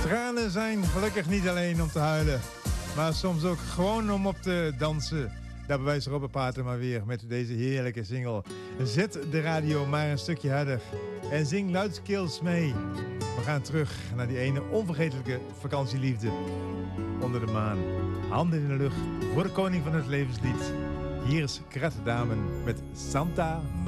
Tranen zijn gelukkig niet alleen om te huilen, maar soms ook gewoon om op te dansen. Daar bewijst Robert Pater maar weer met deze heerlijke single. Zet de radio maar een stukje harder en zing luidkeels mee. We gaan terug naar die ene onvergetelijke vakantieliefde. Onder de maan, handen in de lucht voor de koning van het levenslied. Hier is Krat Damen met Santa